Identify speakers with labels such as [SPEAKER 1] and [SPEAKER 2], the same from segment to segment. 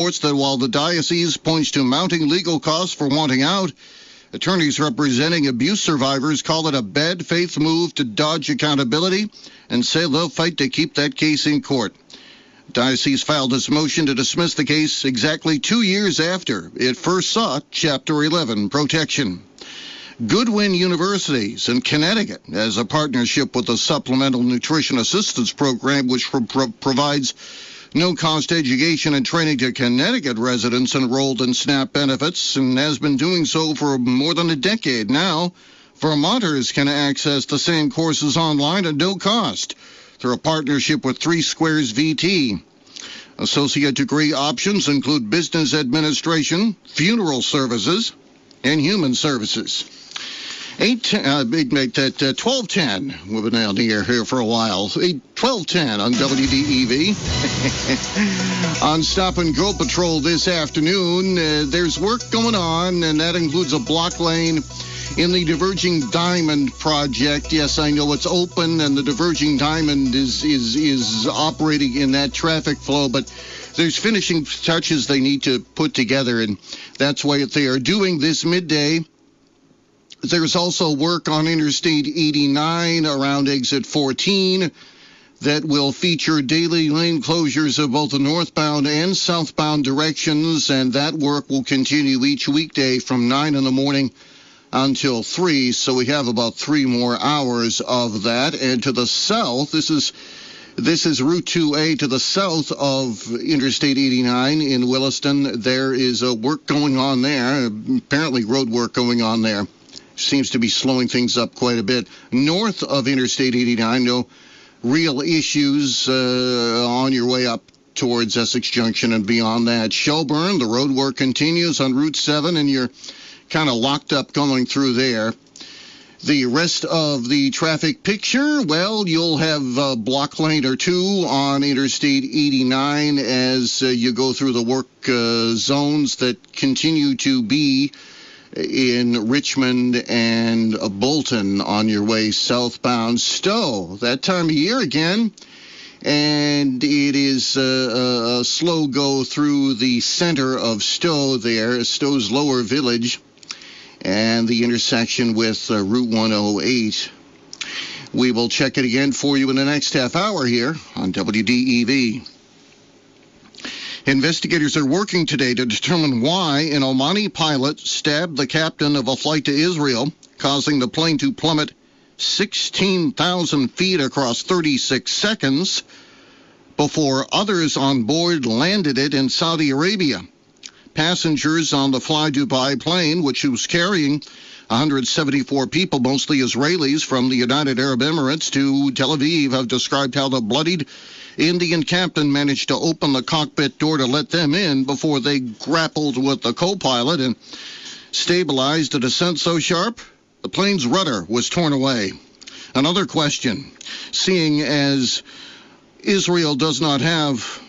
[SPEAKER 1] reports that while the diocese points to mounting legal costs for wanting out, attorneys representing abuse survivors call it a bad faith move to dodge accountability and say they'll fight to keep that case in court. Diocese filed its motion to dismiss the case exactly 2 years after it first sought Chapter 11 protection. Goodwin Universities in Connecticut has a partnership with the Supplemental Nutrition Assistance Program, which provides no-cost education and training to Connecticut residents enrolled in SNAP benefits and has been doing so for more than a decade now. Vermonters can access the same courses online at no cost through a partnership with Three Squares VT. Associate degree options include business administration, funeral services, and human services. 1210. We've been out here for a while. 1210 on WDEV. On Stop and Go Patrol this afternoon, there's work going on, and that includes a block lane in the Diverging Diamond project. Yes, I know it's open, and the Diverging Diamond is operating in that traffic flow, but there's finishing touches they need to put together, and that's why they are doing this midday. There's also work on Interstate 89 around Exit 14 that will feature daily lane closures of both the northbound and southbound directions, and that work will continue each weekday from 9 in the morning until 3, so we have about 3 more hours of that. And to the south, this is Route 2A to the south of Interstate 89 in Williston. There is work going on there, apparently road work going on there. Seems to be slowing things up quite a bit. North of Interstate 89, no real issues on your way up towards Essex Junction and beyond that. Shelburne, the road work continues on Route 7, and you're kind of locked up going through there. The rest of the traffic picture, well, you'll have a block lane or two on Interstate 89 as you go through the work zones that continue to be in Richmond and Bolton on your way southbound. Stowe, that time of year again, and it is a slow go through the center of Stowe there, Stowe's Lower Village, and the intersection with Route 108. We will check it again for you in the next half hour here on WDEV. Investigators are working today to determine why an Omani pilot stabbed the captain of a flight to Israel, causing the plane to plummet 16,000 feet across 36 seconds before others on board landed it in Saudi Arabia. Passengers on the Fly Dubai plane, which was carrying 174 people, mostly Israelis, from the United Arab Emirates to Tel Aviv, have described how the bloodied Indian captain managed to open the cockpit door to let them in before they grappled with the co-pilot and stabilized the descent so sharp the plane's rudder was torn away. Another question, seeing as Israel does not have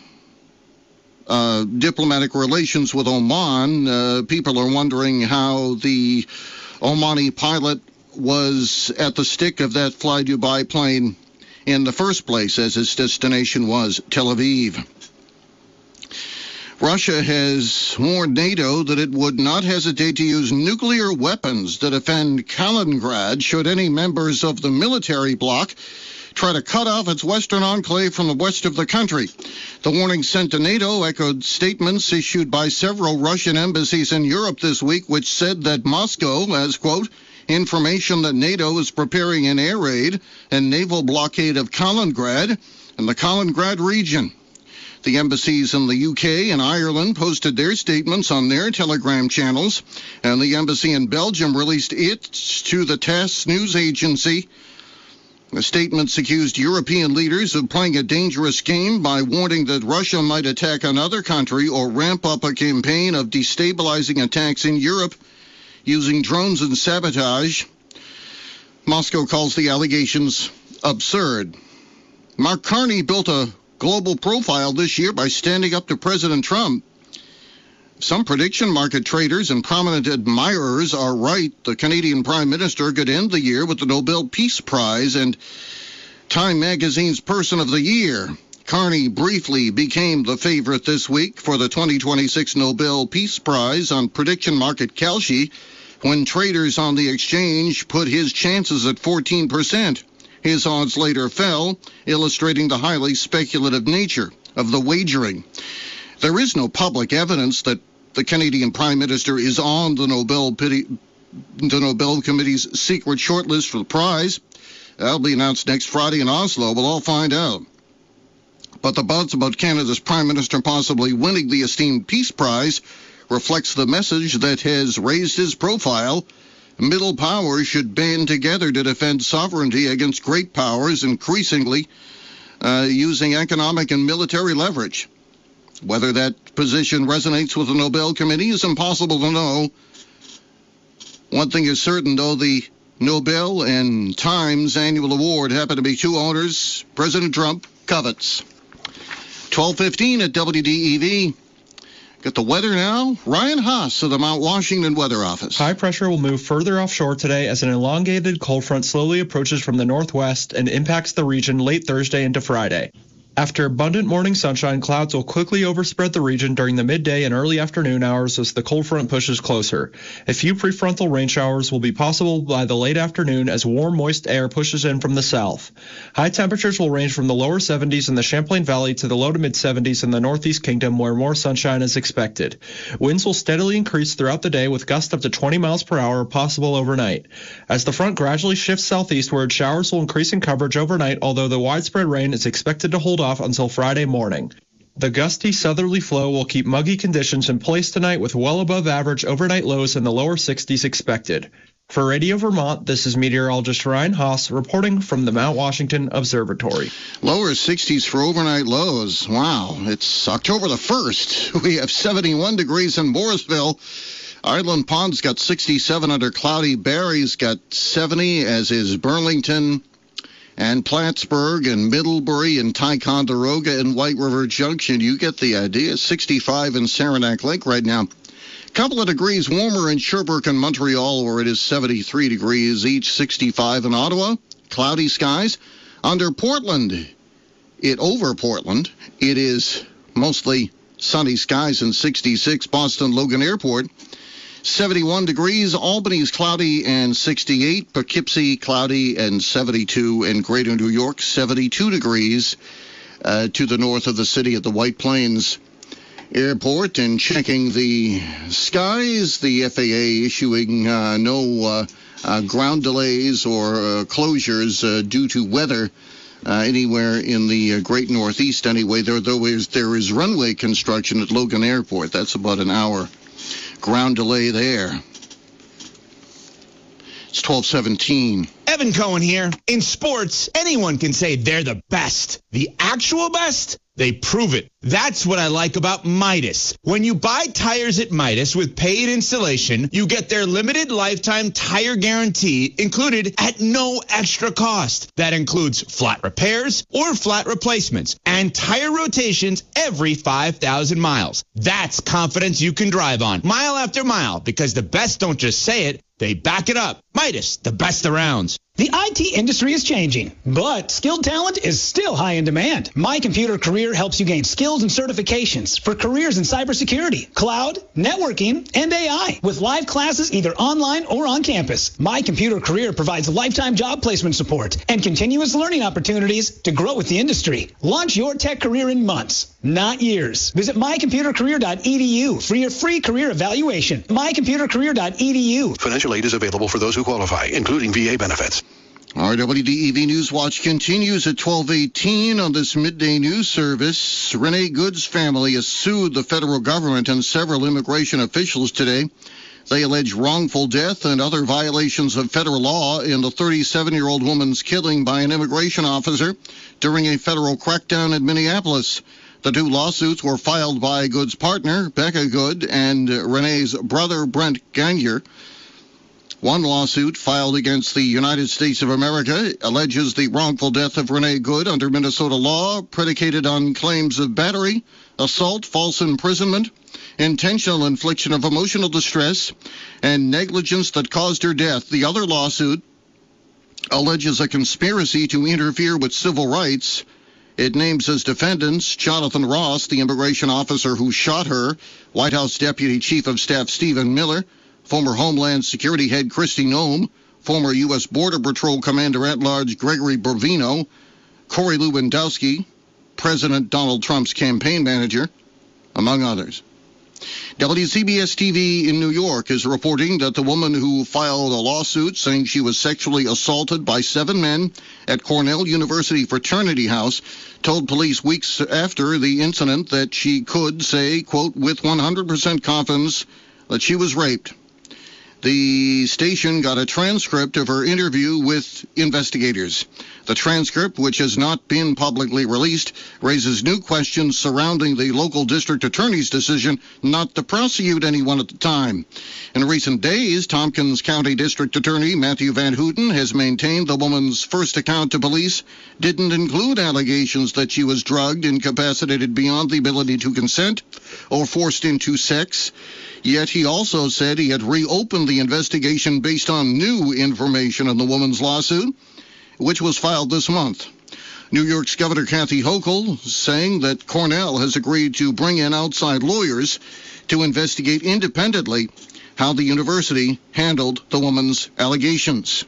[SPEAKER 1] diplomatic relations with Oman, people are wondering how the Omani pilot was at the stick of that Fly Dubai plane in the first place, as its destination was Tel Aviv. Russia has warned NATO that it would not hesitate to use nuclear weapons to defend Kaliningrad should any members of the military bloc try to cut off its western enclave from the west of the country. The warning sent to NATO echoed statements issued by several Russian embassies in Europe this week, which said that Moscow has, quote, information that NATO is preparing an air raid and naval blockade of Kaliningrad and the Kaliningrad region. The embassies in the UK and Ireland posted their statements on their Telegram channels, and the embassy in Belgium released its to the TASS news agency. The statements accused European leaders of playing a dangerous game by warning that Russia might attack another country or ramp up a campaign of destabilizing attacks in Europe using drones and sabotage. Moscow calls the allegations absurd. Mark Carney built a global profile this year by standing up to President Trump. Some prediction market traders and prominent admirers are right. The Canadian Prime Minister could end the year with the Nobel Peace Prize and Time Magazine's Person of the Year. Carney briefly became the favorite this week for the 2026 Nobel Peace Prize on prediction market Kalshi when traders on the exchange put his chances at 14%. His odds later fell, illustrating the highly speculative nature of the wagering. There is no public evidence that the Canadian Prime Minister is on the Nobel Committee's secret shortlist for the prize. That'll be announced next Friday in Oslo. We'll all find out. But the buzz about Canada's Prime Minister possibly winning the esteemed Peace Prize reflects the message that has raised his profile. Middle powers should band together to defend sovereignty against great powers, increasingly using economic and military leverage. Whether that position resonates with the Nobel Committee is impossible to know. One thing is certain, though, the Nobel and Times annual award happen to be two owners President Trump covets. 12:15 at WDEV. Got the weather now. Ryan Haas of the Mount Washington Weather Office.
[SPEAKER 2] High pressure will move further offshore today as an elongated cold front slowly approaches from the northwest and impacts the region late Thursday into Friday. After abundant morning sunshine, clouds will quickly overspread the region during the midday and early afternoon hours as the cold front pushes closer. A few prefrontal rain showers will be possible by the late afternoon as warm, moist air pushes in from the south. High temperatures will range from the lower 70s in the Champlain Valley to the low to mid 70s in the Northeast Kingdom, where more sunshine is expected. Winds will steadily increase throughout the day with gusts up to 20 miles per hour possible overnight. As the front gradually shifts southeastward, showers will increase in coverage overnight, although the widespread rain is expected to hold off until Friday morning. The gusty southerly flow will keep muggy conditions in place tonight with well above average overnight lows in the lower 60s expected. For Radio Vermont, this is meteorologist Ryan Haas reporting from the Mount Washington Observatory.
[SPEAKER 1] Lower 60s for overnight lows. Wow, it's October the 1st. We have 71 degrees in Morrisville. Island Pond's got 67 under cloudy. Barrie's got 70, as is Burlington and Plattsburgh and Middlebury and Ticonderoga and White River Junction. You get the idea. 65 in Saranac Lake right now. Couple of degrees warmer in Sherbrooke and Montreal, where it is 73 degrees each. 65 in Ottawa. Cloudy skies. Over Portland, it is mostly sunny skies and 66. Boston Logan Airport, 71 degrees. Albany's cloudy and 68. Poughkeepsie cloudy and 72. And Greater New York, 72 degrees to the north of the city at the White Plains Airport. And checking the skies, the FAA issuing no ground delays or closures due to weather anywhere in the Great Northeast anyway. There is runway construction at Logan Airport. That's about an hour ground delay there. It's 12:17.
[SPEAKER 3] Evan Cohen here. In sports, anyone can say they're the best. The actual best? They prove it. That's what I like about Midas. When you buy tires at Midas with paid installation, you get their limited lifetime tire guarantee included at no extra cost. That includes flat repairs or flat replacements and tire rotations every 5,000 miles. That's confidence you can drive on mile after mile, because the best don't just say it, they back it up. Midas, the best around.
[SPEAKER 4] The IT industry is changing, but skilled talent is still high in demand. My Computer Career helps you gain skills and certifications for careers in cybersecurity, cloud, networking, and AI, with live classes either online or on campus. My Computer Career provides lifetime job placement support and continuous learning opportunities to grow with the industry. Launch your tech career in months, not years. Visit mycomputercareer.edu for your free career evaluation. mycomputercareer.edu.
[SPEAKER 5] Financial aid is available for those who qualify, including VA benefits.
[SPEAKER 1] Our WDEV News Watch continues at 12:18 on this midday news service. Renee Good's family has sued the federal government and several immigration officials today. They allege wrongful death and other violations of federal law in the 37-year-old woman's killing by an immigration officer during a federal crackdown in Minneapolis. The two lawsuits were filed by Good's partner, Becca Good, and Renee's brother, Brent Gagne. One lawsuit filed against the United States of America alleges the wrongful death of Renee Good under Minnesota law, predicated on claims of battery, assault, false imprisonment, intentional infliction of emotional distress, and negligence that caused her death. The other lawsuit alleges a conspiracy to interfere with civil rights It names as defendants Jonathan Ross, the immigration officer who shot her, White House Deputy Chief of Staff Stephen Miller, former Homeland Security Head Kristi Noem, former U.S. Border Patrol Commander-at-Large Gregory Brovino, Corey Lewandowski, President Donald Trump's campaign manager, among others. WCBS-TV in New York is reporting that the woman who filed a lawsuit saying she was sexually assaulted by 7 men at Cornell University fraternity house told police weeks after the incident that she could say, quote, with 100% confidence that she was raped. The station got a transcript of her interview with investigators. The transcript, which has not been publicly released, raises new questions surrounding the local district attorney's decision not to prosecute anyone at the time. In recent days, Tompkins County District Attorney Matthew Van Houten has maintained the woman's first account to police didn't include allegations that she was drugged, incapacitated beyond the ability to consent, or forced into sex. Yet he also said he had reopened the investigation based on new information in the woman's lawsuit, which was filed this month. New York's Governor Kathy Hochul saying that Cornell has agreed to bring in outside lawyers to investigate independently how the university handled the woman's allegations.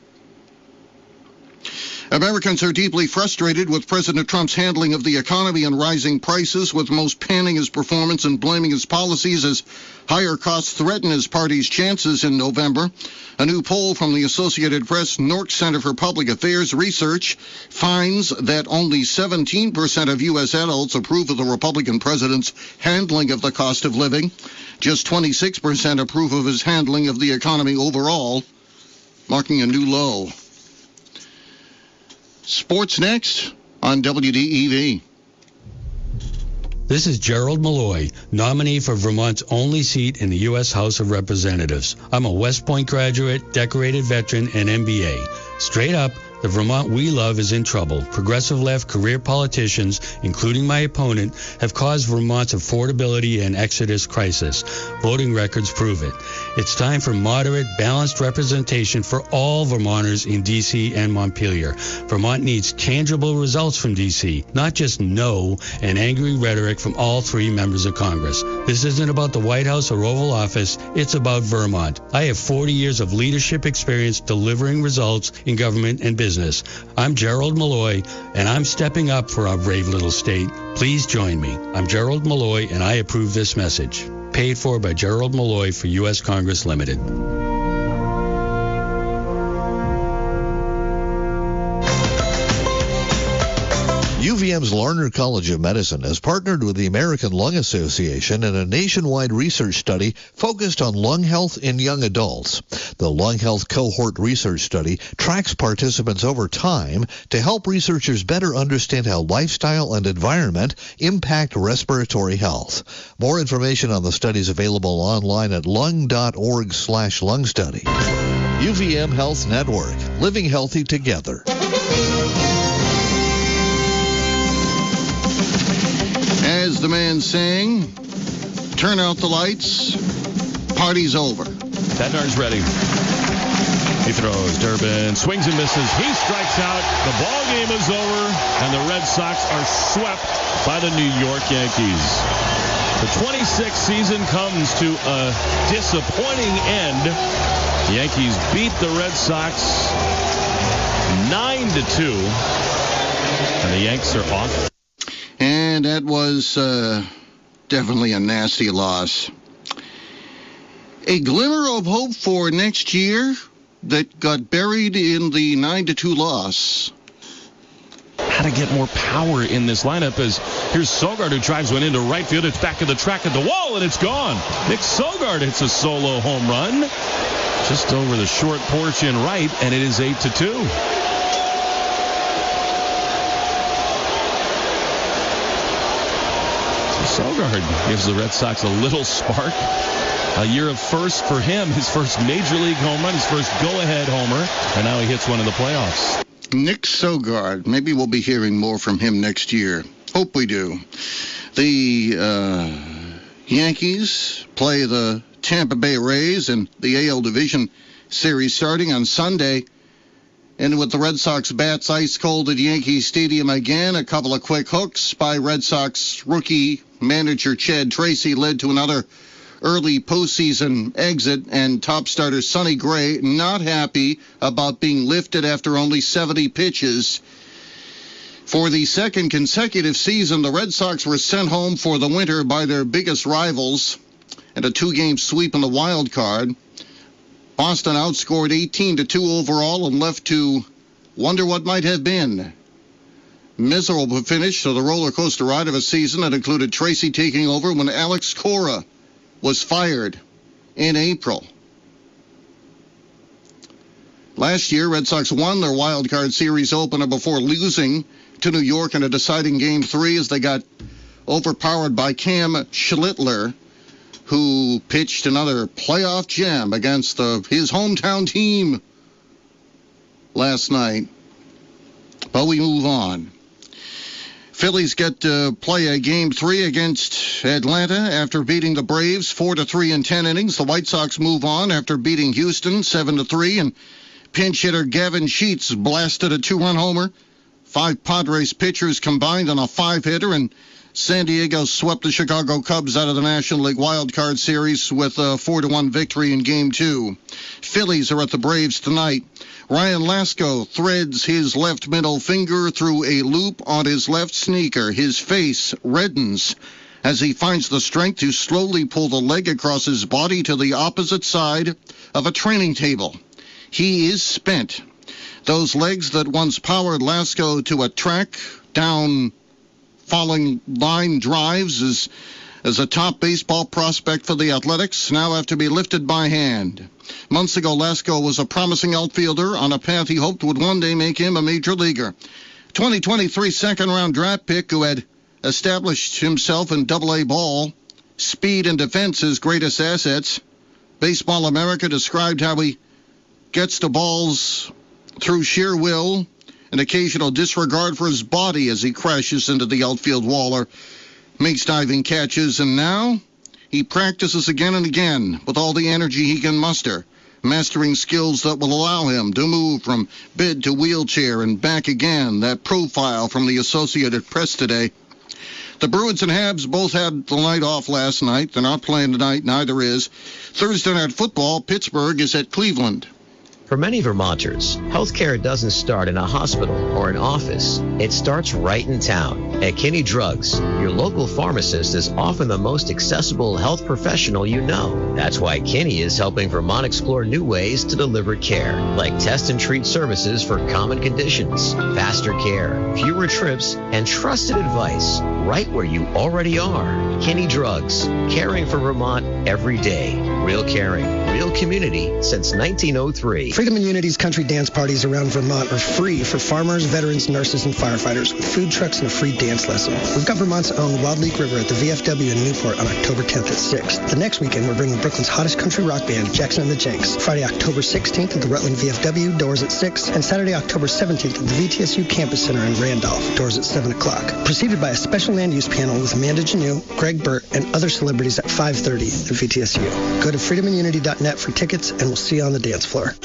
[SPEAKER 1] Americans are deeply frustrated with President Trump's handling of the economy and rising prices, with most panning his performance and blaming his policies as higher costs threaten his party's chances in November. A new poll from the Associated Press Nork Center for Public Affairs Research finds that only 17% of U.S. adults approve of the Republican president's handling of the cost of living. Just 26% approve of his handling of the economy overall, marking a new low. Sports next on WDEV.
[SPEAKER 6] This is Gerald Malloy, nominee for Vermont's only seat in the U.S. House of Representatives. I'm a West Point graduate, decorated veteran, and MBA. Straight up, the Vermont we love is in trouble. Progressive left career politicians, including my opponent, have caused Vermont's affordability and exodus crisis. Voting records prove it. It's time for moderate, balanced representation for all Vermonters in D.C. and Montpelier. Vermont needs tangible results from D.C., not just no and angry rhetoric from all 3 members of Congress. This isn't about the White House or Oval Office. It's about Vermont. I have 40 years of leadership experience delivering results in government and business. I'm Gerald Malloy, and I'm stepping up for our brave little state. Please join me. I'm Gerald Malloy, and I approve this message. Paid for by Gerald Malloy for U.S. Congress Limited.
[SPEAKER 7] UVM's Larner College of Medicine has partnered with the American Lung Association in a nationwide research study focused on lung health in young adults. The Lung Health Cohort Research Study tracks participants over time to help researchers better understand how lifestyle and environment impact respiratory health. More information on the study is available online at lung.org/lung study. UVM Health Network, living healthy together.
[SPEAKER 1] As the man sang, turn out the lights, party's over.
[SPEAKER 8] Bednar's ready. He throws. Durbin swings and misses. He strikes out. The ball game is over, and the Red Sox are swept by the New York Yankees. The 26th season comes to a disappointing end. The Yankees beat the Red Sox 9-2, and the Yanks are off.
[SPEAKER 1] And that was definitely a nasty loss. A glimmer of hope for next year that got buried in the 9-2 loss.
[SPEAKER 8] How to get more power in this lineup as here's Sogard who drives one into right field. It's back of the track at the wall, and it's gone. Nick Sogard hits a solo home run just over the short porch in right, and it is 8-2. Sogard gives the Red Sox a little spark. A year of first for him, his first major league home run, his first go-ahead homer, and now he hits one in the playoffs.
[SPEAKER 1] Nick Sogard. Maybe we'll be hearing more from him next year. Hope we do. The Yankees play the Tampa Bay Rays in the AL Division Series starting on Sunday. And with the Red Sox bats ice cold at Yankee Stadium again, a couple of quick hooks by Red Sox rookie manager Chad Tracy led to another early postseason exit, and top starter Sonny Gray not happy about being lifted after only 70 pitches. For the second consecutive season, the Red Sox were sent home for the winter by their biggest rivals and a 2-game sweep in the wild card. Boston outscored 18-2 overall and left to wonder what might have been. Miserable finish to the roller coaster ride of a season that included Tracy taking over when Alex Cora was fired in April. Last year, Red Sox won their wild card series opener before losing to New York in a deciding Game 3 as they got overpowered by Cam Schlittler, who pitched another playoff gem against his hometown team last night. But we move on. Phillies get to play a Game 3 against Atlanta after beating the Braves 4-3 in 10 innings. The White Sox move on after beating Houston 7-3, and pinch hitter Gavin Sheets blasted a 2-run homer. 5 Padres pitchers combined on a 5-hitter, and San Diego swept the Chicago Cubs out of the National League Wild Card Series with a 4-1 victory in Game 2. Phillies are at the Braves tonight. Ryan Lasko threads his left middle finger through a loop on his left sneaker. His face reddens as he finds the strength to slowly pull the leg across his body to the opposite side of a training table. He is spent. Those legs that once powered Lasko to a track down falling line drives as a top baseball prospect for the Athletics now have to be lifted by hand. Months ago, Lasko was a promising outfielder on a path he hoped would one day make him a major leaguer. 2023 second-round draft pick who had established himself in Double-A ball, speed and defense his greatest assets. Baseball America described how he gets to balls through sheer will and occasional disregard for his body as he crashes into the outfield wall or makes diving catches, and now he practices again and again with all the energy he can muster, mastering skills that will allow him to move from bed to wheelchair and back again. That profile from the Associated Press today. The Bruins and Habs both had the night off last night. They're not playing tonight, neither is. Thursday Night Football, Pittsburgh is at Cleveland.
[SPEAKER 9] For many Vermonters, healthcare doesn't start in a hospital or an office. It starts right in town. At Kinney Drugs, your local pharmacist is often the most accessible health professional you know. That's why Kinney is helping Vermont explore new ways to deliver care, like test and treat services for common conditions, faster care, fewer trips, and trusted advice right where you already are. Kinney Drugs, caring for Vermont every day. Real caring, real community since 1903.
[SPEAKER 10] Freedom and Unity's country dance parties around Vermont are free for farmers, veterans, nurses, and firefighters with food trucks and a free dance lesson. We've got Vermont's own Wild Leak River at the VFW in Newport on October 10th at 6. The next weekend, we're bringing Brooklyn's hottest country rock band, Jackson and the Jenks. Friday, October 16th at the Rutland VFW, doors at 6. And Saturday, October 17th at the VTSU Campus Center in Randolph, doors at 7 o'clock. Preceded by a special land use panel with Amanda Janeau, Greg Burt, and other celebrities at 5:30 at VTSU. Go to freedomunity.net for tickets, and we'll see you on the dance floor.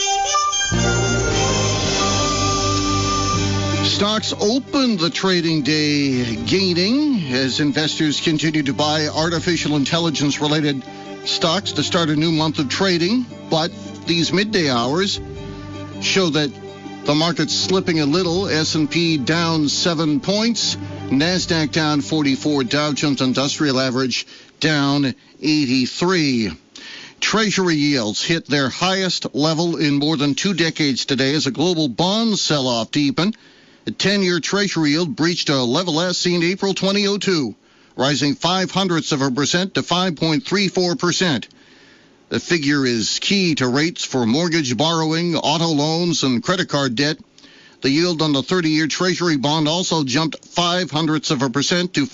[SPEAKER 1] Stocks opened the trading day gaining as investors continue to buy artificial intelligence-related stocks to start a new month of trading. But these midday hours show that the market's slipping a little. S&P down 7 points. NASDAQ down 44. Dow Jones Industrial Average down 83. Treasury yields hit their highest level in more than 2 decades today as a global bond sell-off deepened. The 10-year Treasury yield breached a level last seen April 2002, rising 0.05% to 5.34%. The figure is key to rates for mortgage borrowing, auto loans, and credit card debt. The yield on the 30-year Treasury bond also jumped 0.05% to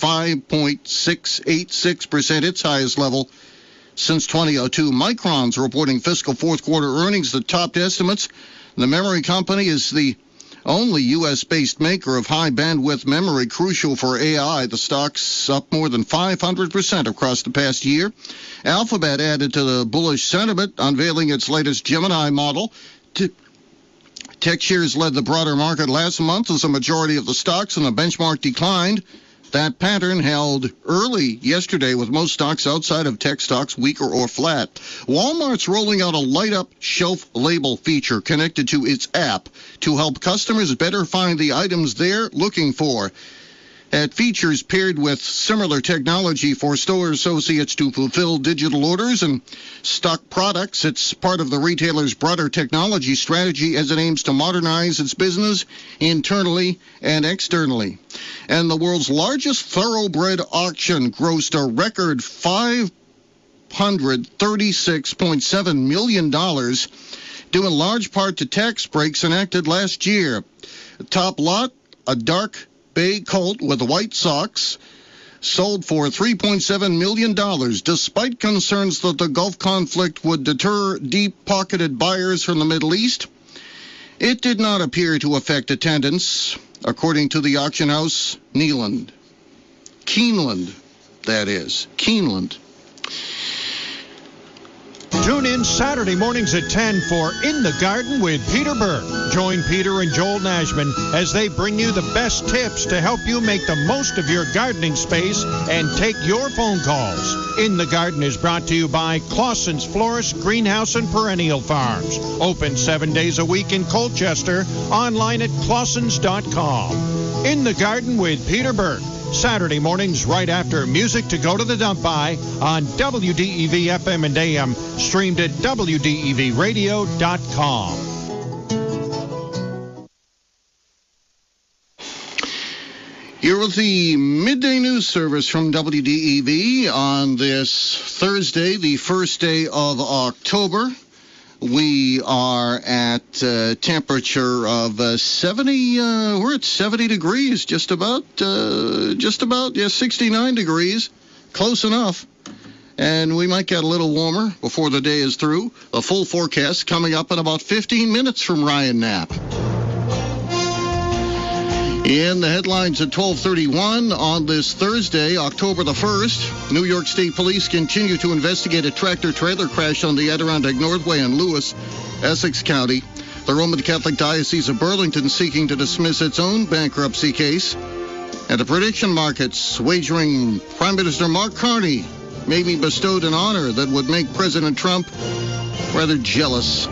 [SPEAKER 1] 5.686%, its highest level since 2002. Micron's reporting fiscal fourth quarter earnings that topped estimates. The memory company is the only U.S.-based maker of high-bandwidth memory crucial for AI. The stock's up more than 500% across the past year. Alphabet added to the bullish sentiment, unveiling its latest Gemini model. Tech shares led the broader market last month as a majority of the stocks in the benchmark declined. That pattern held early yesterday with most stocks outside of tech stocks weaker or flat. Walmart's rolling out a light-up shelf label feature connected to its app to help customers better find the items they're looking for. That features paired with similar technology for store associates to fulfill digital orders and stock products. It's part of the retailer's broader technology strategy as it aims to modernize its business internally and externally. And the world's largest thoroughbred auction grossed a record $536.7 million, due in large part to tax breaks enacted last year. The top lot, a dark Bay Colt with white socks, sold for $3.7 million, despite concerns that the Gulf conflict would deter deep-pocketed buyers from the Middle East. It did not appear to affect attendance, according to the auction house Keeneland, that is. Keeneland.
[SPEAKER 11] Tune in Saturday mornings at 10 for In the Garden with Peter Burke. Join Peter and Joel Nashman as they bring you the best tips to help you make the most of your gardening space and take your phone calls. In the Garden is brought to you by Clausen's Florist, Greenhouse, and Perennial Farms. Open 7 days a week in Colchester. Online at clausens.com. In the Garden with Peter Burke. Saturday mornings right after Music to Go to the Dump By on WDEV FM and AM, streamed at WDEVradio.com.
[SPEAKER 1] Here with the midday news service from WDEV on this Thursday, the first day of October. We are at temperature of 70. We're at 70 degrees, just about. 69 degrees, close enough. And we might get a little warmer before the day is through. A full forecast coming up in about 15 minutes from Ryan Knapp. In the headlines at 12:31 on this Thursday, October the 1st, New York State Police continue to investigate a tractor-trailer crash on the Adirondack Northway in Lewis, Essex County. The Roman Catholic Diocese of Burlington seeking to dismiss its own bankruptcy case. And the prediction markets wagering Prime Minister Mark Carney may be bestowed an honor that would make President Trump rather jealous.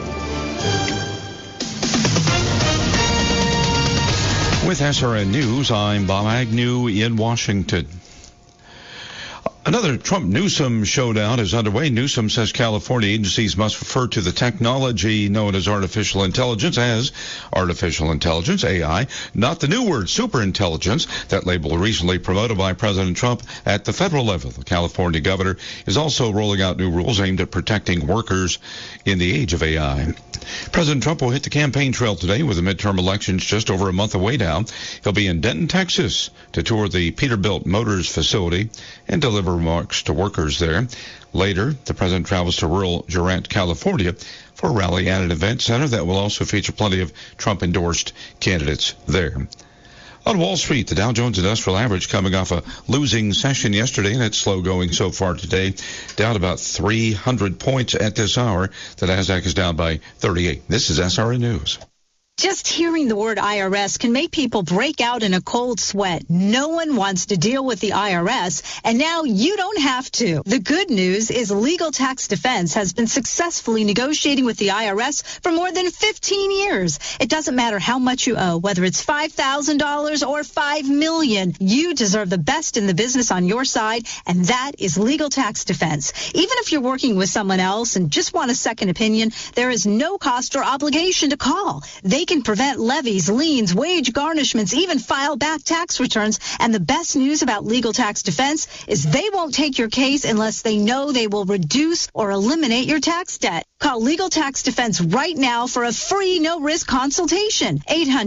[SPEAKER 12] With SRN News, I'm Bob Agnew in Washington. Another Trump-Newsom showdown is underway. Newsom says California agencies must refer to the technology known as artificial intelligence as artificial intelligence, AI, not the new word superintelligence, that label recently promoted by President Trump at the federal level. The California governor is also rolling out new rules aimed at protecting workers in the age of AI. President Trump will hit the campaign trail today with the midterm elections just over a month away now. He'll be in Denton, Texas to tour the Peterbilt Motors facility and deliver remarks to workers there. Later, the president travels to rural Durant, California for a rally at an event center that will also feature plenty of Trump-endorsed candidates there. On Wall Street, the Dow Jones Industrial Average coming off a losing session yesterday, and it's slow going so far today, down about 300 points at this hour. The Nasdaq is down by 38. This is SRN News.
[SPEAKER 13] Just hearing the word IRS can make people break out in a cold sweat. No one wants to deal with the IRS, and now you don't have to. The good news is Legal Tax Defense has been successfully negotiating with the IRS for more than 15 years. It doesn't matter how much you owe, whether it's $5,000 or $5 million. You deserve the best in the business on your side, and that is Legal Tax Defense. Even if you're working with someone else and just want a second opinion, there is no cost or obligation to call. They can prevent levies, liens, wage garnishments, even file back tax returns. And the best news about Legal Tax Defense is they won't take your case unless they know they will reduce or eliminate your tax debt. Call Legal Tax Defense right now for a free no-risk consultation.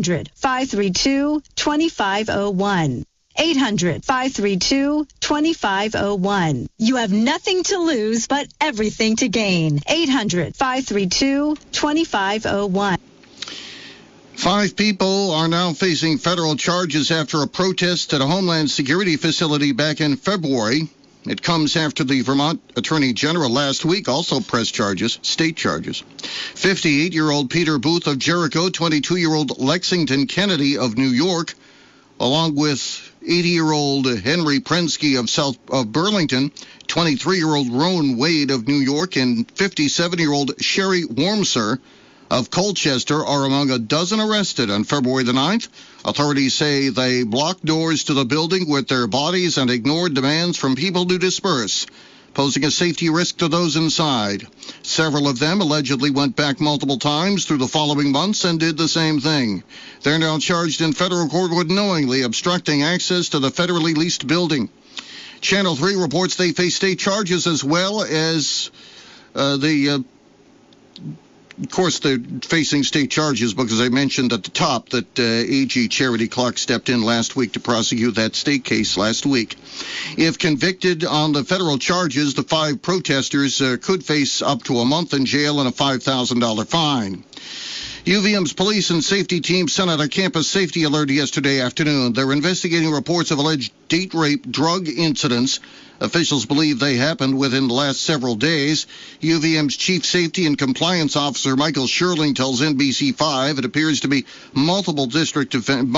[SPEAKER 13] 800-532-2501. 800-532-2501. You have nothing to lose but everything to gain. 800-532-2501.
[SPEAKER 1] 5 people are now facing federal charges after a protest at a Homeland Security facility back in February. It comes after the Vermont Attorney General last week also pressed charges, state charges. 58-year-old Peter Booth of Jericho, 22-year-old Lexington Kennedy of New York, along with 80-year-old Henry Prensky of Burlington, 23-year-old Roan Wade of New York, and 57-year-old Sherry Wormser of Colchester are among a dozen arrested on February the 9th. Authorities say they blocked doors to the building with their bodies and ignored demands from people to disperse, posing a safety risk to those inside. Several of them allegedly went back multiple times through the following months and did the same thing. They're now charged in federal court with knowingly obstructing access to the federally leased building. Channel 3 reports they face state charges as well as of course, they're facing state charges because I mentioned at the top that AG Charity Clark stepped in last week to prosecute that state case last week. If convicted on the federal charges, the 5 protesters could face up to a month in jail and a $5,000 fine. UVM's police and safety team sent out a campus safety alert yesterday afternoon. They're investigating reports of alleged date rape drug incidents. Officials believe they happened within the last several days. UVM's Chief Safety and Compliance Officer Michael Sherling tells NBC5 it appears to be multiple distinct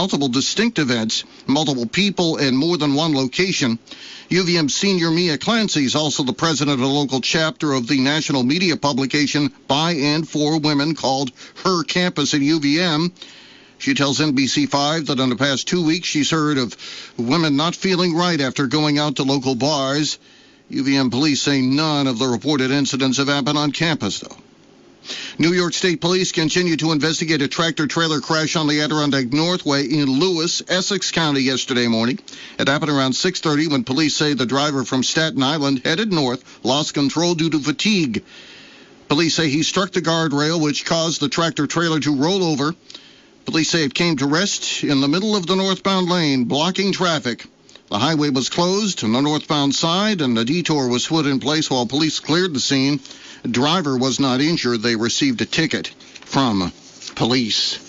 [SPEAKER 1] events, multiple people, and more than one location. UVM senior Mia Clancy is also the president of the local chapter of the national media publication by and for women called Her Campus at UVM. She tells NBC5 that in the past 2 weeks she's heard of women not feeling right after going out to local bars. UVM police say none of the reported incidents have happened on campus, though. New York State Police continue to investigate a tractor-trailer crash on the Adirondack Northway in Lewis, Essex County yesterday morning. It happened around 6:30 when police say the driver from Staten Island headed north lost control due to fatigue. Police say he struck the guardrail, which caused the tractor-trailer to roll over. Police say it came to rest in the middle of the northbound lane, blocking traffic. The highway was closed on the northbound side, and a detour was put in place while police cleared the scene. The driver was not injured. They received a ticket from police.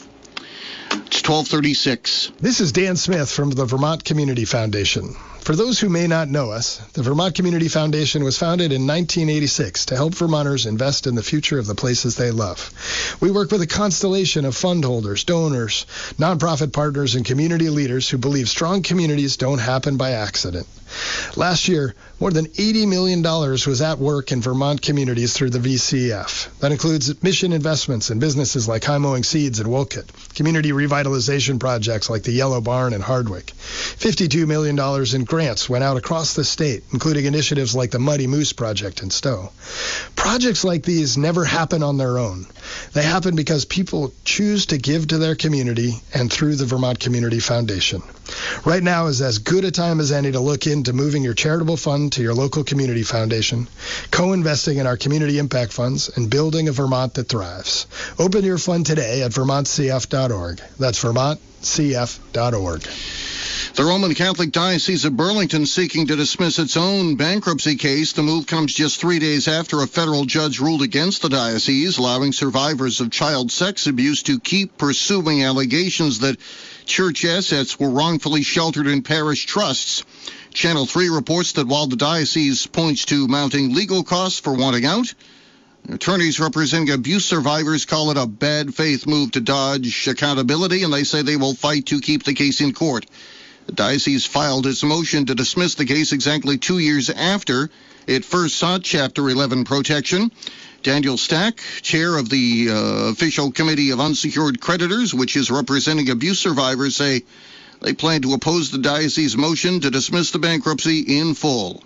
[SPEAKER 1] It's 12:36.
[SPEAKER 14] This is Dan Smith from the Vermont Community Foundation. For those who may not know us, the Vermont Community Foundation was founded in 1986 to help Vermonters invest in the future of the places they love. We work with a constellation of fund holders, donors, nonprofit partners, and community leaders who believe strong communities don't happen by accident. Last year, more than $80 million was at work in Vermont communities through the VCF. That includes mission investments in businesses like High Mowing Seeds in Wolcott, community revitalization projects like the Yellow Barn in Hardwick. $52 million in grants went out across the state, including initiatives like the Muddy Moose Project in Stowe. Projects like these never happen on their own. They happen because people choose to give to their community and through the Vermont Community Foundation. Right now is as good a time as any to look into moving your charitable fund to your local community foundation, co-investing in our community impact funds, and building a Vermont that thrives. Open your fund today at vermontcf.org. That's vermontcf.org.
[SPEAKER 1] The Roman Catholic Diocese of Burlington seeking to dismiss its own bankruptcy case. The move comes just 3 days after a federal judge ruled against the diocese, allowing survivors of child sex abuse to keep pursuing allegations that church assets were wrongfully sheltered in parish trusts. Channel 3 reports that while the diocese points to mounting legal costs for wanting out, attorneys representing abuse survivors call it a bad faith move to dodge accountability, and they say they will fight to keep the case in court. The diocese filed its motion to dismiss the case exactly 2 years after it first sought Chapter 11 protection. Daniel Stack, chair of the official committee of unsecured creditors, which is representing abuse survivors, say they plan to oppose the diocese motion to dismiss the bankruptcy in full.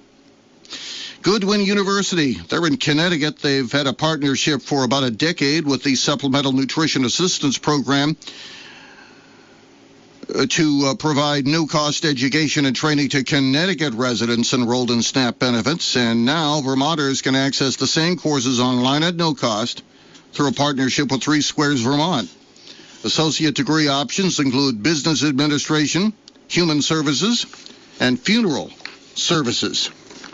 [SPEAKER 1] Goodwin University, they're in Connecticut. They've had a partnership for about a decade with the Supplemental Nutrition Assistance Program to provide no-cost education and training to Connecticut residents enrolled in SNAP benefits. And now Vermonters can access the same courses online at no cost through a partnership with Three Squares Vermont. Associate degree options include business administration, human services, and funeral services.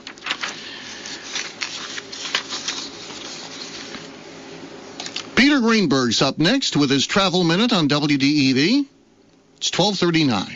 [SPEAKER 1] Peter Greenberg's up next with his Travel Minute on WDEV. It's 12:39.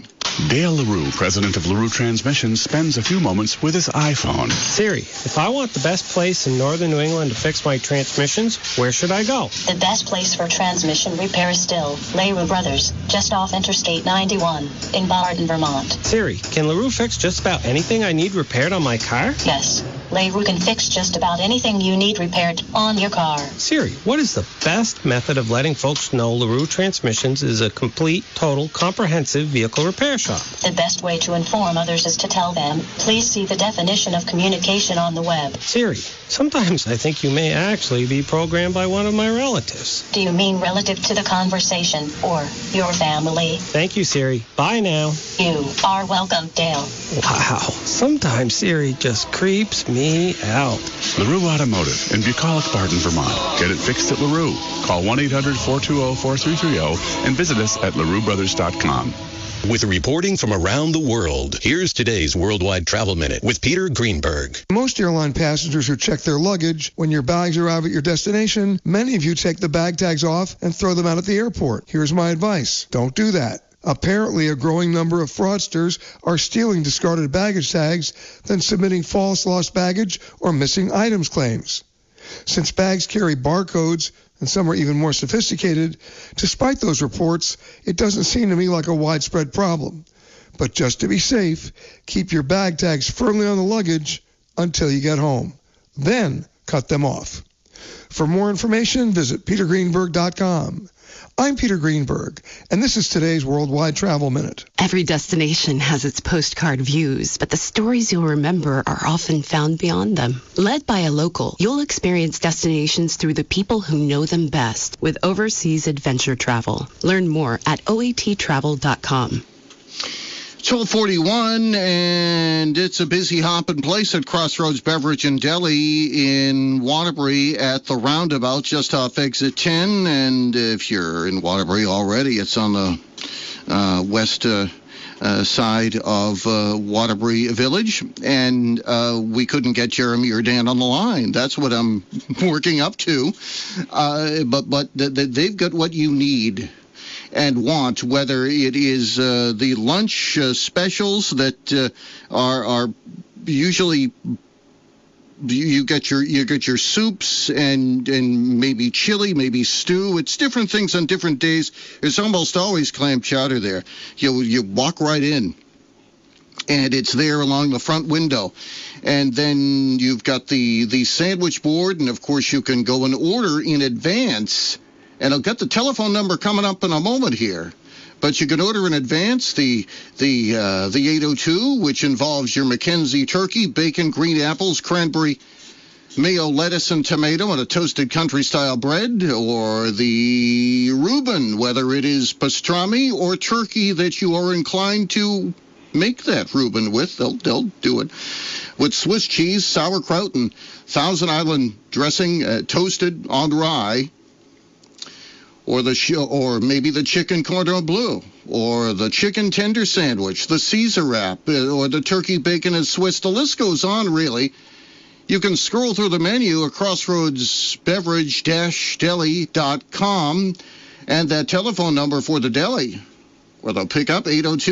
[SPEAKER 15] Dale LaRue, president of LaRue Transmissions, spends a few moments with his iPhone.
[SPEAKER 16] Siri, if I want the best place in northern New England to fix my transmissions, where should I go?
[SPEAKER 17] The best place for transmission repair is still LaRue Brothers, just off Interstate 91 in Barden, Vermont.
[SPEAKER 16] Siri, can LaRue fix just about anything I need repaired on my car?
[SPEAKER 17] Yes, LaRue can fix just about anything you need repaired on your car.
[SPEAKER 16] Siri, what is the best method of letting folks know LaRue Transmissions is a complete, total, comprehensive vehicle repair shop?
[SPEAKER 17] The best way to inform others is to tell them, please see the definition of communication on the web.
[SPEAKER 16] Siri, sometimes I think you may actually be programmed by one of my relatives.
[SPEAKER 17] Do you mean relative to the conversation or your family?
[SPEAKER 16] Thank you, Siri. Bye now.
[SPEAKER 17] You are welcome, Dale.
[SPEAKER 16] Wow. Sometimes Siri just creeps me out.
[SPEAKER 15] LaRue Automotive in Bucolic, Barden, Vermont. Get it fixed at LaRue. Call 1-800-420-4330 and visit us at LaRueBrothers.com.
[SPEAKER 18] With reporting from around the world, here's today's Worldwide Travel Minute with Peter Greenberg.
[SPEAKER 19] Most airline passengers who check their luggage when your bags arrive at your destination, many of you take the bag tags off and throw them out at the airport. Here's my advice. Don't do that. Apparently, a growing number of fraudsters are stealing discarded baggage tags, then submitting false lost baggage or missing items claims. Since bags carry barcodes, and some are even more sophisticated, despite those reports, it doesn't seem to me like a widespread problem. But just to be safe, keep your bag tags firmly on the luggage until you get home. Then cut them off. For more information, visit petergreenberg.com. I'm Peter Greenberg, and this is today's Worldwide Travel Minute.
[SPEAKER 20] Every destination has its postcard views, but the stories you'll remember are often found beyond them. Led by a local, you'll experience destinations through the people who know them best with Overseas Adventure Travel. Learn more at oattravel.com.
[SPEAKER 1] 1241, and it's a busy hopping place at Crossroads Beverage and Deli in Waterbury at the roundabout just off exit 10. And if you're in Waterbury already, it's on the west side of Waterbury Village. And we couldn't get Jeremy or Dan on the line. That's what I'm working up to. But they've got what you need and want, whether it is the lunch specials that are usually you get your soups and maybe chili, maybe stew. It's different things on different days. There's almost always clam chowder there. You walk right in, and it's there along the front window. And then you've got the sandwich board, and of course you can go and order in advance. And I'll get the telephone number coming up in a moment here. But you can order in advance the 802, which involves your Mackenzie turkey, bacon, green apples, cranberry, mayo, lettuce, and tomato, and a toasted country-style bread, or the Reuben, whether it is pastrami or turkey that you are inclined to make that Reuben with. They'll do it with Swiss cheese, sauerkraut, and Thousand Island dressing, toasted on rye. Or maybe the chicken cordon bleu, or the chicken tender sandwich, the Caesar wrap, or the turkey bacon and Swiss. The list goes on, really. You can scroll through the menu at crossroads-deli.com, and that telephone number for the deli, where they'll pick up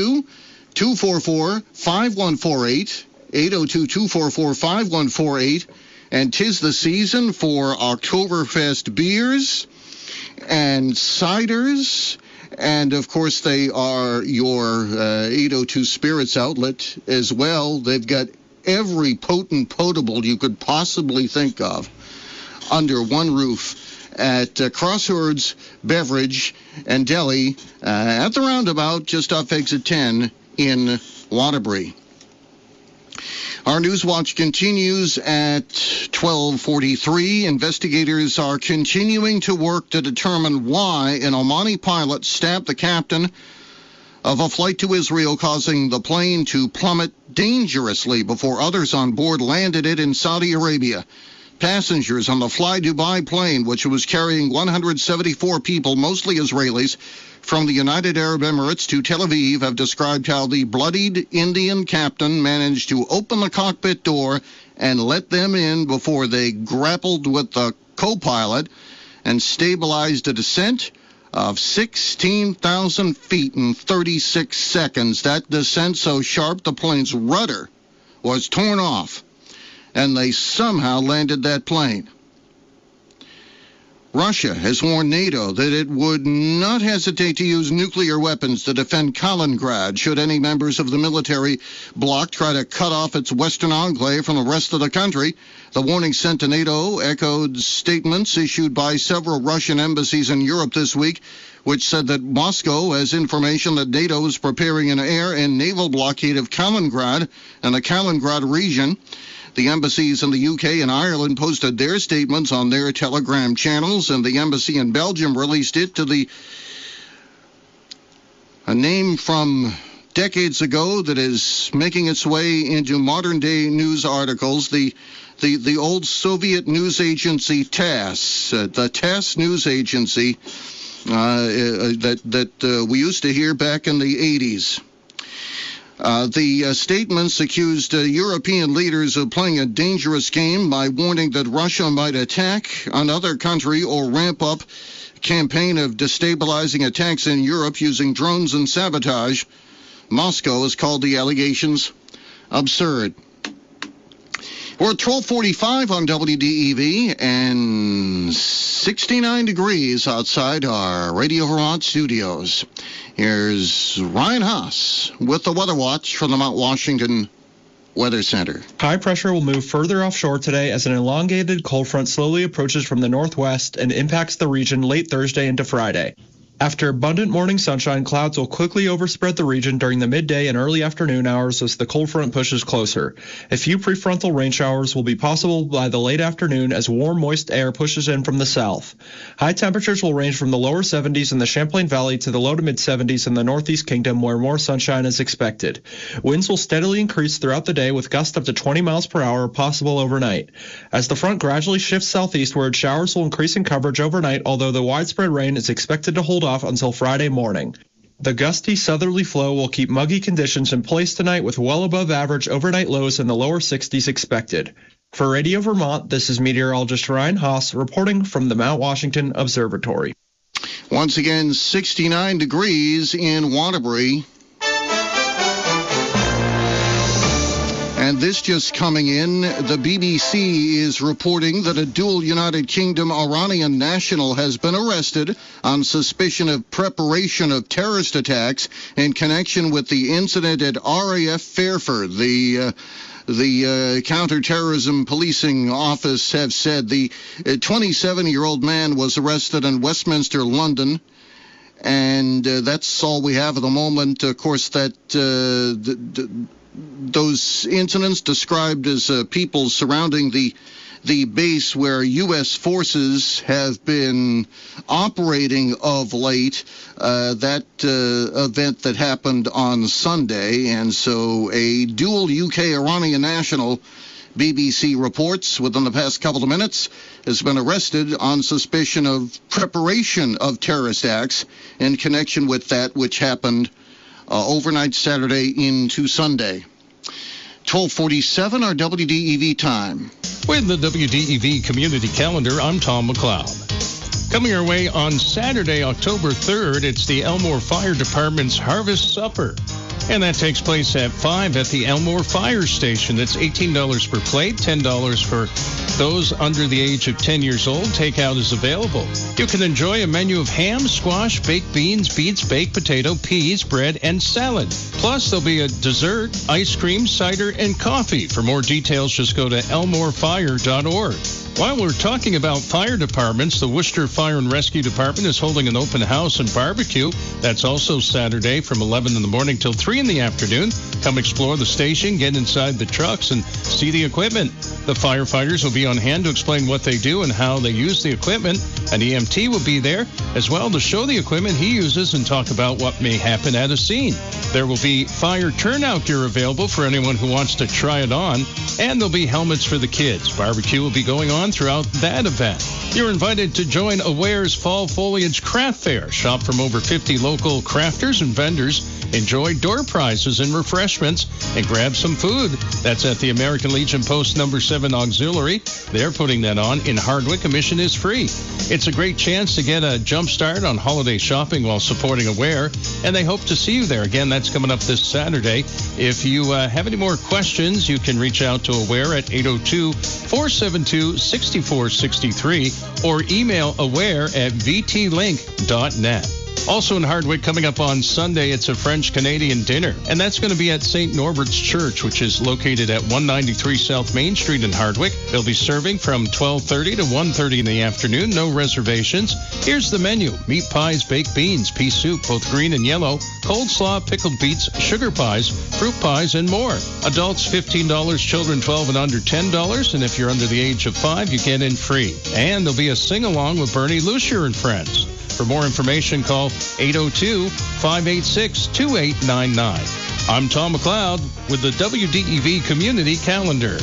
[SPEAKER 1] 802-244-5148, 802-244-5148, and 'tis the season for Oktoberfest beers and ciders, and of course they are your 802 Spirits outlet as well. They've got every potent potable you could possibly think of under one roof at Crossroads Beverage and Deli at the roundabout just off exit 10 in Waterbury. Our News Watch continues at 12:43. Investigators are continuing to work to determine why an Omani pilot stabbed the captain of a flight to Israel, causing the plane to plummet dangerously before others on board landed it in Saudi Arabia. Passengers on the Fly Dubai plane, which was carrying 174 people, mostly Israelis, from the United Arab Emirates to Tel Aviv, have described how the bloodied Indian captain managed to open the cockpit door and let them in before they grappled with the co-pilot and stabilized a descent of 16,000 feet in 36 seconds. That descent so sharp the plane's rudder was torn off, and they somehow landed that plane. Russia has warned NATO that it would not hesitate to use nuclear weapons to defend Kaliningrad should any members of the military bloc try to cut off its western enclave from the rest of the country. The warning sent to NATO echoed statements issued by several Russian embassies in Europe this week, which said that Moscow has information that NATO is preparing an air and naval blockade of Kaliningrad and the Kaliningrad region. The embassies in the UK and Ireland posted their statements on their Telegram channels, and the embassy in Belgium released it to a name from decades ago that is making its way into modern-day news articles, the old Soviet news agency TASS, the TASS news agency that we used to hear back in the 80s. The statements accused European leaders of playing a dangerous game by warning that Russia might attack another country or ramp up a campaign of destabilizing attacks in Europe using drones and sabotage. Moscow has called the allegations absurd. We're at 12:45 on WDEV and 69 degrees outside our Radio Vermont studios. Here's Ryan Haas with the Weather Watch from the Mount Washington Weather Center.
[SPEAKER 2] High pressure will move further offshore today as an elongated cold front slowly approaches from the northwest and impacts the region late Thursday into Friday. After abundant morning sunshine, clouds will quickly overspread the region during the midday and early afternoon hours as the cold front pushes closer. A few prefrontal rain showers will be possible by the late afternoon as warm, moist air pushes in from the south. High temperatures will range from the lower 70s in the Champlain Valley to the low to mid 70s in the Northeast Kingdom, where more sunshine is expected. Winds will steadily increase throughout the day with gusts up to 20 miles per hour possible overnight. As the front gradually shifts southeastward, showers will increase in coverage overnight, although the widespread rain is expected to hold off until Friday morning. The gusty southerly flow will keep muggy conditions in place tonight with well above average overnight lows in the lower 60s expected. For Radio Vermont, this is meteorologist Ryan Haas reporting from the Mount Washington Observatory.
[SPEAKER 1] Once again, 69 degrees in Waterbury. And this just coming in, the BBC is reporting that a dual United Kingdom Iranian national has been arrested on suspicion of preparation of terrorist attacks in connection with the incident at RAF Fairford. The counterterrorism policing office have said the 27-year-old man was arrested in Westminster, London. And that's all we have at the moment. Of course, that those incidents described as people surrounding the base where U.S. forces have been operating of late, that event that happened on Sunday. And so a dual UK-Iranian national, BBC reports, within the past couple of minutes, has been arrested on suspicion of preparation of terrorist acts in connection with that which happened overnight Saturday into Sunday. 12:47, our WDEV time.
[SPEAKER 21] With the WDEV Community Calendar, I'm Tom McLeod. Coming our way on Saturday, October 3rd, it's the Elmore Fire Department's Harvest Supper. And that takes place at 5 at the Elmore Fire Station. That's $18 per plate, $10 for those under the age of 10 years old. Takeout is available. You can enjoy a menu of ham, squash, baked beans, beets, baked potato, peas, bread, and salad. Plus, there'll be a dessert, ice cream, cider, and coffee. For more details, just go to elmorefire.org. While we're talking about fire departments, the Worcester Fire and Rescue Department is holding an open house and barbecue. That's also Saturday from 11 in the morning till 3 in the afternoon. Come explore the station, get inside the trucks, and see the equipment. The firefighters will be on hand to explain what they do and how they use the equipment. An EMT will be there as well to show the equipment he uses and talk about what may happen at a scene. There will be fire turnout gear available for anyone who wants to try it on, and there'll be helmets for the kids. Barbecue will be going on throughout that event. You're invited to join Aware's Fall Foliage Craft Fair. Shop from over 50 local crafters and vendors. Enjoy door door prizes and refreshments, and grab some food. That's at the American Legion Post number 7 Auxiliary. They're putting that on in Hardwick. Admission is free. It's a great chance to get a jump start on holiday shopping while supporting Aware, and they hope to see you there. Again, that's coming up this Saturday. If you have any more questions, you can reach out to Aware at 802-472-6463 or email aware@vtlink.net. Also in Hardwick, coming up on Sunday, it's a French-Canadian dinner, and that's going to be at St. Norbert's Church, which is located at 193 South Main Street in Hardwick. They'll be serving from 12:30 to 1:30 in the afternoon, no reservations. Here's the menu: meat pies, baked beans, pea soup, both green and yellow, coleslaw, pickled beets, sugar pies, fruit pies, and more. Adults $15, children 12 and under $10, and if you're under the age of 5, you get in free. And there'll be a sing-along with Bernie Lucier and friends. For more information, call 802-586-2899. I'm Tom McLeod with the WDEV Community Calendar.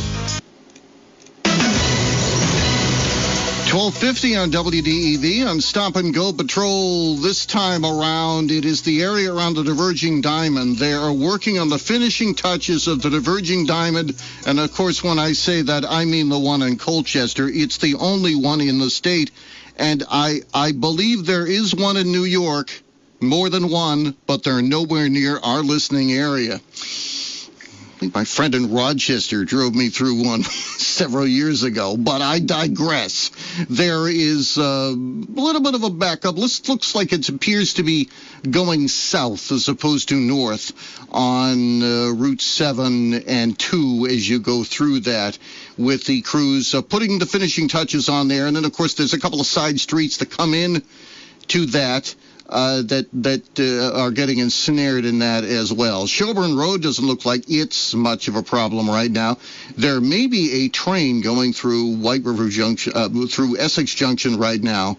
[SPEAKER 1] 1250 on WDEV on Stop and Go Patrol. This time around, it is the area around the Diverging Diamond. They are working on the finishing touches of the Diverging Diamond. And, of course, when I say that, I mean the one in Colchester. It's the only one in the state. And I believe there is one in New York, more than one, but they're nowhere near our listening area. I think my friend in Rochester drove me through one several years ago, but I digress. There is a little bit of a backup. This looks like it appears to be going south as opposed to north on Route 7 and 2 as you go through that, with the crews putting the finishing touches on there. And then, of course, there's a couple of side streets that come in to that are getting ensnared in that as well. Shelburne Road doesn't look like it's much of a problem right now. There may be a train going through White River Junction, through Essex Junction right now.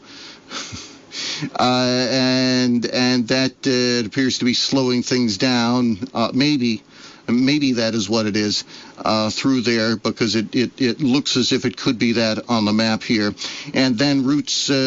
[SPEAKER 1] And that appears to be slowing things down. Maybe that is what it is through there, because it looks as if it could be that on the map here. And then Route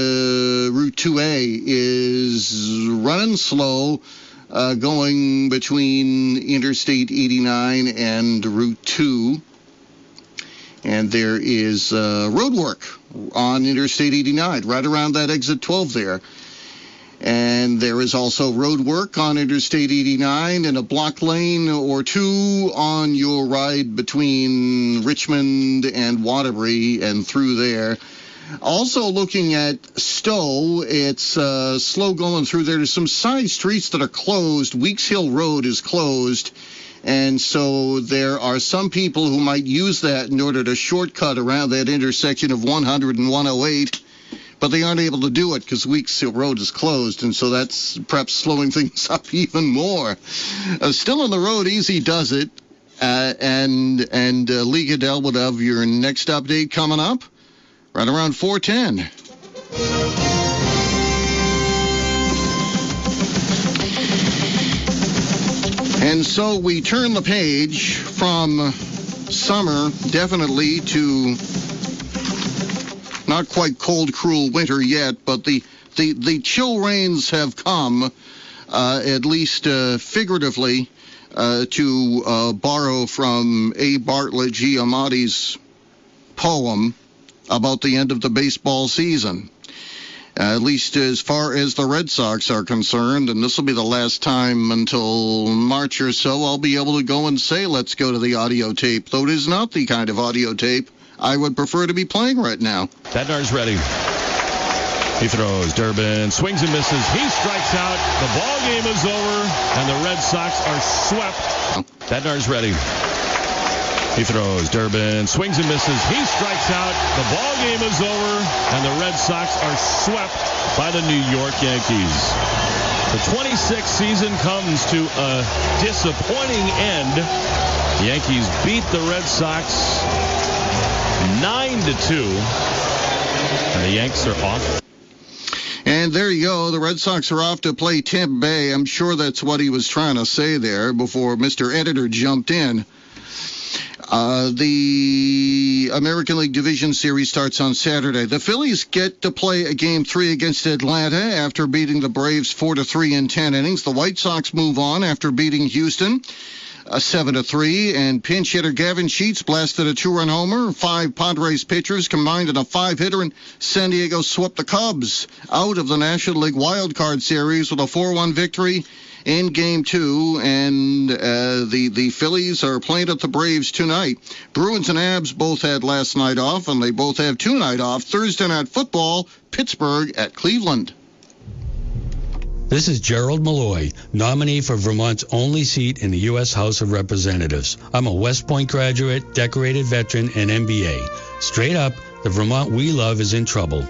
[SPEAKER 1] 2A is running slow, going between Interstate 89 and Route 2. And there is road work on Interstate 89, right around that exit 12 there. And there is also road work on Interstate 89 in a block lane or two on your ride between Richmond and Waterbury and through there. Also looking at Stowe, it's slow going through there. There's some side streets that are closed. Weeks Hill Road is closed. And so there are some people who might use that in order to shortcut around that intersection of 100 and 108. But they aren't able to do it because Weeks Hill Road is closed, and so that's perhaps slowing things up even more. Still on the road, easy does it. And Lee Goodell would have your next update coming up right around 4:10. And so we turn the page from summer definitely to not quite cold, cruel winter yet, but the chill rains have come, at least figuratively, to borrow from A. Bartlett Giamatti's poem about the end of the baseball season. At least as far as the Red Sox are concerned, and this will be the last time until March or so I'll be able to go and say, let's go to the audio tape, though it is not the kind of audio tape I would prefer to be playing right now.
[SPEAKER 8] Bednar's ready. He throws. Durbin swings and misses. He strikes out. The ball game is over, and the Red Sox are swept. Bednar's ready. He throws. Durbin swings and misses. He strikes out. The ball game is over, and the Red Sox are swept by the New York Yankees. The 26th season comes to a disappointing end. The Yankees beat the Red Sox 9-2, and the Yanks are off.
[SPEAKER 1] And there you go. The Red Sox are off to play Tampa Bay. I'm sure that's what he was trying to say there before Mr. Editor jumped in. The American League Division Series starts on Saturday. The Phillies get to play a Game 3 against Atlanta after beating the Braves 4-3 in 10 innings. The White Sox move on after beating Houston 7-3, and pinch hitter Gavin Sheets blasted a 2-run homer. 5 Padres pitchers combined in a 5-hitter, and San Diego swept the Cubs out of the National League Wild Card Series with a 4-1 victory in Game 2, and the Phillies are playing at the Braves tonight. Bruins and Abs both had last night off, and they both have tonight off. Thursday Night Football, Pittsburgh at Cleveland.
[SPEAKER 6] This is Gerald Malloy, nominee for Vermont's only seat in the U.S. House of Representatives. I'm a West Point graduate, decorated veteran, and MBA. Straight up, the Vermont we love is in trouble.